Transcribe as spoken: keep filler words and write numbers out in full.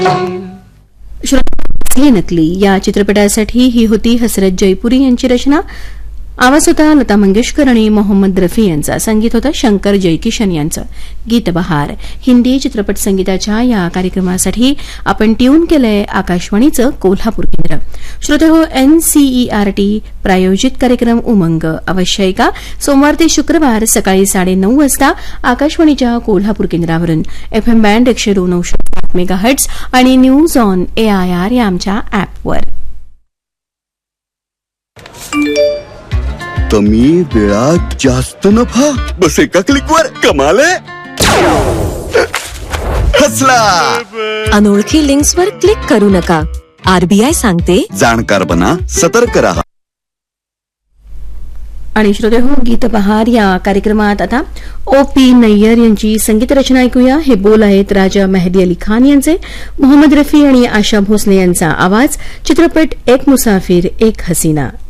असली नकली या चित्रपटासाठी ही होती हसरत जयपुरी यांची रचना. आवाज होता लता मंगेशकर आणि मोहम्मद रफी यांचा. संगीत होतं शंकर जयकिशन यांचं. गीत बहार हिंदी चित्रपट संगीताच्या या कार्यक्रमासाठी आपण ट्यून केलंय आकाशवाणीचं कोल्हापूर केंद्र. श्रोतेहो, एनसीईआरटी प्रायोजित कार्यक्रम उमंग अवश्य ऐका सोमवार ते शुक्रवार सकाळी साडेनऊ वाजता आकाशवाणीच्या कोल्हापूर केंद्रावरून एफएम बँड एकशे दोन अंश सात मेगाहर्ट्झ आणि न्यूज ऑन एआयआर या आमच्या अॅपवर. कमी वेळात जास्त नफा बस एका क्लिकवर कमाल आहे. हसला. अनोळखी लिंक्सवर क्लिक करू नका. आरबीआय सांगते जाणकार बना, सतर्क रहा. आणि श्रोतेहो, गीत बहार या कार्यक्रमात आता ओ पी नय्यर यांची संगीत रचना ऐकूया. हे बोल आहेत राजा मेहदी अली खान यांचे. मोहम्मद रफी आणि आशा भोसले यांचा आवाज. चित्रपट एक मुसाफिर एक हसीना.